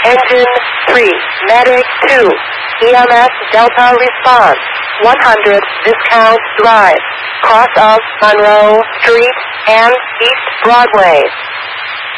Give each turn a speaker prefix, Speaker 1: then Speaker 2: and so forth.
Speaker 1: Engine 3, Medic 2, EMS Delta response, 100 Viscount Drive, cross of Monroe Street and East Broadway.